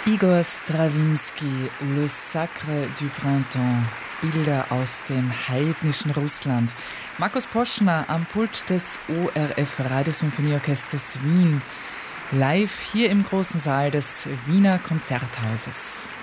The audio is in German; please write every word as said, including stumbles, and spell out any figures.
Igor Strawinski, Le Sacre du Printemps, Bilder aus dem heidnischen Russland. Markus Poschner am Pult des O R F Radiosymphonieorchesters Wien, live hier im großen Saal des Wiener Konzerthauses.